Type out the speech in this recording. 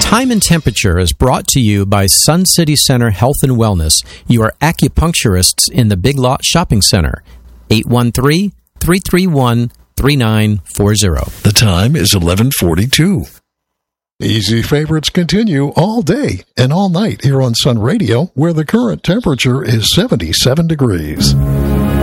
Time and Temperature is brought to you by Sun City Center Health and Wellness, your acupuncturists in the Big Lot Shopping Center. 813-331-3940. The time is 11:42. Easy favorites continue all day and all night here on Sun Radio, where the current temperature is 77 degrees.